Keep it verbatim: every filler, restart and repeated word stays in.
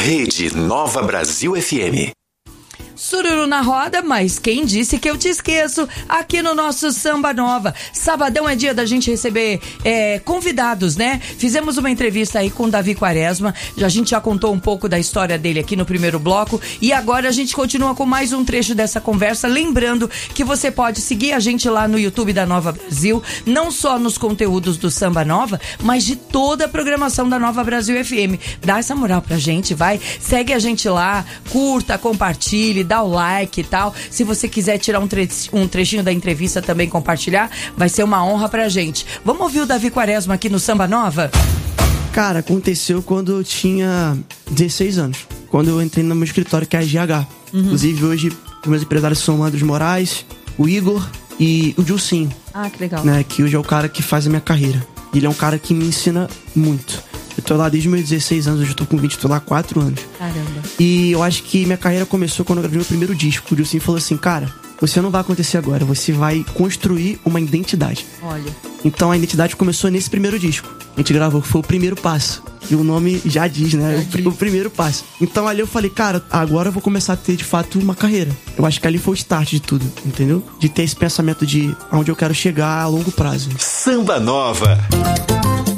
Rede Nova Brasil F M. Sururu na roda, mas quem disse que eu te esqueço? Aqui no nosso Samba Nova. Sabadão é dia da gente receber é, convidados, né? Fizemos uma entrevista aí com o Davi Quaresma. A gente já contou um pouco da história dele aqui no primeiro bloco. E agora a gente continua com mais um trecho dessa conversa. Lembrando que você pode seguir a gente lá no YouTube da Nova Brasil. Não só nos conteúdos do Samba Nova, mas de toda a programação da Nova Brasil F M. Dá essa moral pra gente, vai. Segue a gente lá, curta, compartilhe, dá o like e tal. Se você quiser tirar um, tre- um trechinho da entrevista também compartilhar, vai ser uma honra pra gente. Vamos ouvir o Davi Quaresma aqui no Samba Nova? Cara, aconteceu quando eu tinha dezesseis anos. Quando eu entrei no meu escritório, que é a G H. Uhum. Inclusive, hoje, os meus empresários são o Andros Moraes, o Igor e o Dilcinho. Ah, que legal. Né, que hoje é o cara que faz a minha carreira. Ele é um cara que me ensina muito. Eu tô lá desde meus dezesseis anos, hoje eu tô com vinte, tô lá há quatro anos. Caramba. E eu acho que minha carreira começou quando eu gravei meu primeiro disco. O Dilcinho falou assim, cara, você não vai acontecer agora, você vai construir uma identidade. Olha. Então a identidade começou nesse primeiro disco. A gente gravou, que foi o primeiro passo. E o nome já diz, né? O, pr- o primeiro passo. Então ali eu falei, cara, agora eu vou começar a ter de fato uma carreira. Eu acho que ali foi o start de tudo, entendeu? De ter esse pensamento de aonde eu quero chegar a longo prazo. Samba Nova.